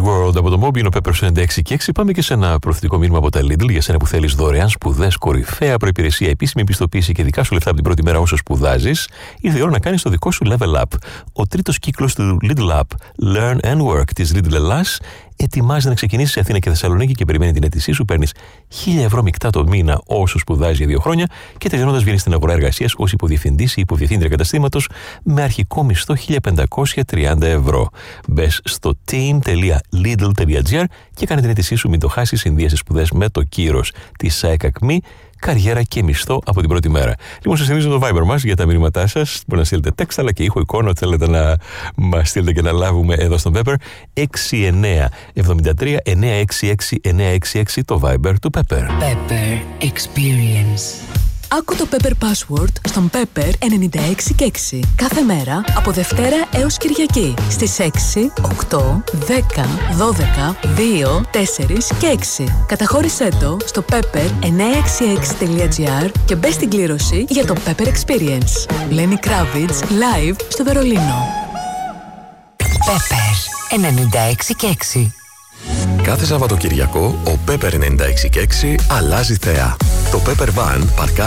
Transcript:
World από το Moby, ο Pepper 96 και 6. Πάμε και σε ένα προθετικό μήνυμα από τα Lidl για σένα που θέλεις δωρεάν σπουδές, κορυφαία προϋπηρεσία, επίσημη επιστοποίηση και δικά σου λεφτά από την πρώτη μέρα όσο σπουδάζεις. Ήρθε η ώρα να κάνεις το δικό σου level up. Ο τρίτος κύκλος του Lidl Up Learn and Work της Lidl Ελλάς ετοιμάζεται να ξεκινήσει σε Αθήνα και Θεσσαλονίκη και περιμένει την αίτησή σου. Παίρνεις 1.000 ευρώ μεικτά το μήνα όσο σπουδάζει για 2 χρόνια και τελειώνοντας βγαίνεις στην αγορά εργασίας ως υποδιευθυντής ή υποδιευθύντρια καταστήματος με αρχικό μισθό 1.530 ευρώ. Μπες στο team.lidl.gr και κάνε την αίτησή σου, μην το χάσεις. Συνδύασε σπουδές με το κύρος της ΣΑΕΚΑΚΜΗ, καριέρα και μισθό από την πρώτη μέρα. Λοιπόν, σας θυμίζω το Viber μας για τα μηνύματά σας. Μπορείτε να στείλετε text αλλά και ήχο εικόνα, ό,τι θέλετε να μας στείλετε και να λάβουμε εδώ στον Pepper. 6973-966-966 το Viber του Pepper. Pepper Experience. Άκου το Pepper Password στον Pepper 96 και 6. Κάθε μέρα από Δευτέρα έως Κυριακή στις 6, 8, 10, 12, 2, 4 και 6. Καταχώρησέ το στο pepper966.gr και μπες στην κλήρωση για το Pepper Experience. Lenny Kravitz live στο Βερολίνο. Pepper 96 και 6. Κάθε Σαββατοκυριακό ο Pepper 96 και 6 αλλάζει θέα. Το Pepper Van παρκάρει